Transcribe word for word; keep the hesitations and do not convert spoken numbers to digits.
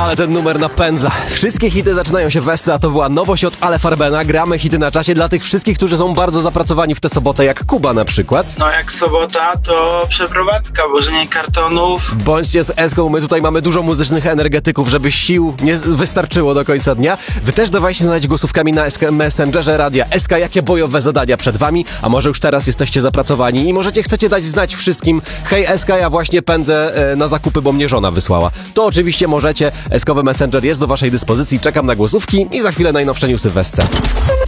Ale ten numer napędza. Wszystkie hity zaczynają się w Esce, a to była nowość od Ale Farbena. Gramy hity na czasie dla tych wszystkich, którzy są bardzo zapracowani w tę sobotę, jak Kuba na przykład. No jak sobota, to przeprowadzka, wożenie kartonów. Bądźcie z Eską, my tutaj mamy dużo muzycznych energetyków, żeby sił nie wystarczyło do końca dnia. Wy też dawajcie znać głosówkami na S K Messengerze Radia S K, jakie bojowe zadania przed wami, a może już teraz jesteście zapracowani i możecie chcecie dać znać wszystkim: hej S K, ja właśnie pędzę e, na zakupy, bo mnie żona wysłała. To oczywiście możecie, Eskowy Messenger jest do waszej dyspozycji, czekam na głosówki i za chwilę najnowsze newsy w Esce.